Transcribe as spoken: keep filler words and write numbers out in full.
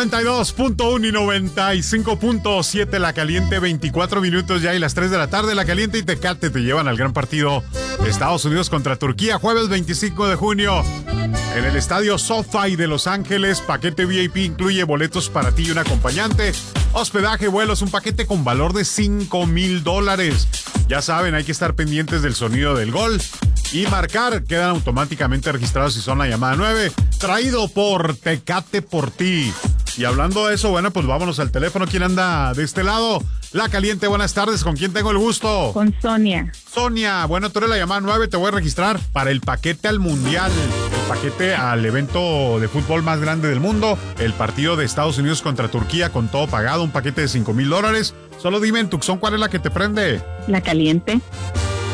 noventa y dos punto uno y noventa y cinco punto siete La Caliente, veinticuatro minutos ya y las tres de la tarde. La Caliente y Tecate te llevan al gran partido Estados Unidos contra Turquía, jueves veinticinco de junio en el estadio SoFi de Los Ángeles. Paquete V I P incluye boletos para ti y un acompañante, hospedaje, vuelos, un paquete con valor de cinco mil dólares. Ya saben, hay que estar pendientes del sonido del gol y marcar. Quedan automáticamente registrados si son la llamada nueve. Traído por Tecate por ti. Y hablando de eso, bueno, pues vámonos al teléfono. ¿Quién anda de este lado? La Caliente, buenas tardes. ¿Con quién tengo el gusto? Con Sonia. Sonia, bueno, tú eres la llamada nueve. Te voy a registrar para el paquete al Mundial. El paquete al evento de fútbol más grande del mundo. El partido de Estados Unidos contra Turquía con todo pagado. Un paquete de cinco mil dólares. Solo dime en Tucson cuál es la que te prende. La Caliente.